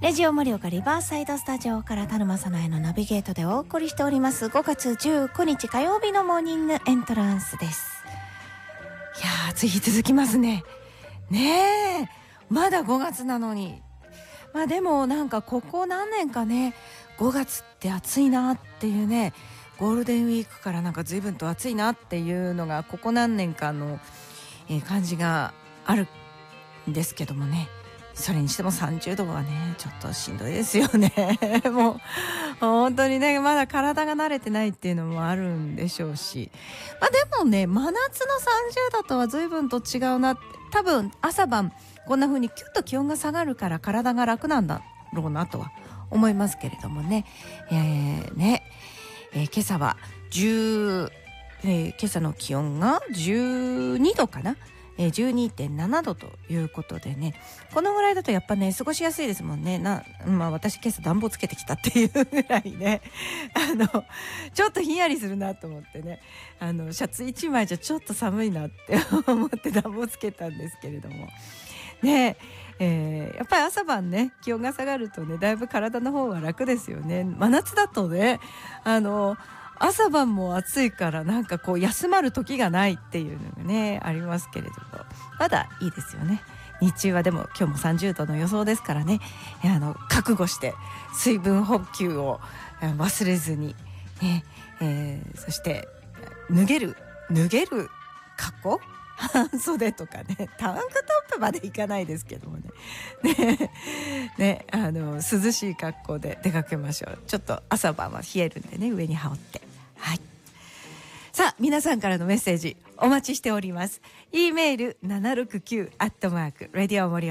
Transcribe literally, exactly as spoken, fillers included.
ラジオ盛岡リバーサイドスタジオから田沼さなえのナビゲートでお送りしておりますごがつじゅうくにち火曜日のモーニングエントランスです。いやー、暑い日続きますね。ねえ、まだごがつなのに。まあでもなんかここ何年かね、ごがつって暑いなっていうね、ゴールデンウィークからなんか随分と暑いなっていうのがここ何年かの、えー、感じがあるんですけどもね。それにしてもさんじゅうどはねちょっとしんどいですよねもう本当にね、まだ体が慣れてないっていうのもあるんでしょうし、まあでもね、真夏のさんじゅうどとは随分と違うなって。多分朝晩こんな風にキュッと気温が下がるから体が楽なんだろうなとは思いますけれどもね。えー、ね、えー、今朝はじゅう、えー、今朝の気温がじゅうにどかな、じゅうにてんななどということでね、このぐらいだとやっぱね過ごしやすいですもんね。な、まあ私今朝暖房つけてきたっていうぐらいねあのちょっとひんやりするなと思ってね、あのシャツいちまいじゃちょっと寒いなって思って暖房つけたんですけれどもね。えー、やっぱり朝晩ね気温が下がるとねだいぶ体の方は楽ですよね。真夏だとね、あの朝晩も暑いからなんかこう休まる時がないっていうのがねありますけれども、まだいいですよね。日中はでも今日もさんじゅうどの予想ですからね、あの覚悟して水分補給を忘れずに、ねえー、そして脱げる脱げる格好半袖とかね、タンクトップまでいかないですけどもねねね、あの涼しい格好で出かけましょう。ちょっと朝晩は冷えるんでね、上に羽織って。はい。さあ皆さんからのメッセージお待ちしております。 E メールななろくきゅうアットマークラディオ盛岡